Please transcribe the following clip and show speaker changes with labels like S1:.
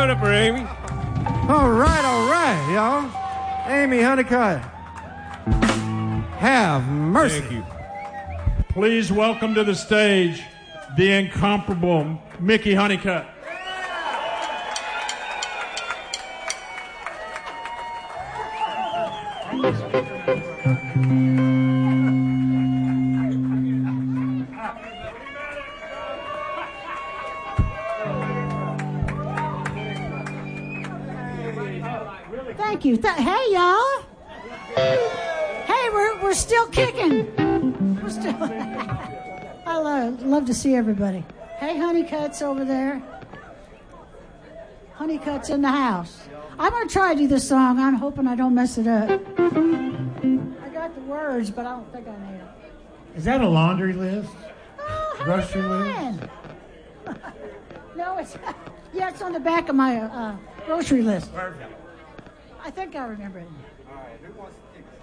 S1: it up for Amy.
S2: All right, y'all. Amy Honeycutt. Have mercy.
S1: Thank you.
S3: Please welcome to the stage the incomparable Mickey Honeycutt.
S4: Thank you. Hey, y'all. Hey, we're still kicking. We're still. I love to see everybody. Hey, Honeycutt's over there. Honeycutt's in the house. I'm going to try to do this song. I'm hoping I don't mess it up. I got the words, but I don't think I need them.
S5: Is that a laundry list?
S4: Oh, how
S5: Grocery
S4: you doing? No, it's on the back of my grocery list.
S5: Perfect.
S4: I think I remember it.
S2: All right, who wants to kick